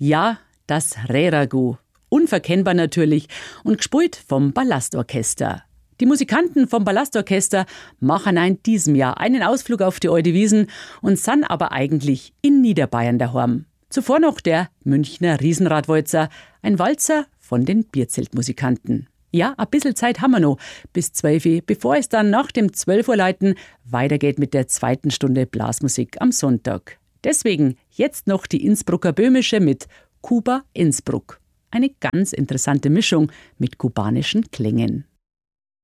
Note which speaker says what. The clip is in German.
Speaker 1: Ja, das Räragu. Unverkennbar natürlich und gespielt vom Ballastorchester. Die Musikanten vom Ballastorchester machen in diesem Jahr einen Ausflug auf die alte Wiesn und sind aber eigentlich in Niederbayern daheim. Zuvor noch der Münchner Riesenradwalzer, ein Walzer von den Bierzeltmusikanten. Ja, ein bisschen Zeit haben wir noch bis 12 Uhr, bevor es dann nach dem 12 Uhr Läuten weitergeht mit der zweiten Stunde Blasmusik am Sonntag. Deswegen jetzt noch die Innsbrucker Böhmische mit Kuba Innsbruck. Eine ganz interessante Mischung mit kubanischen Klängen.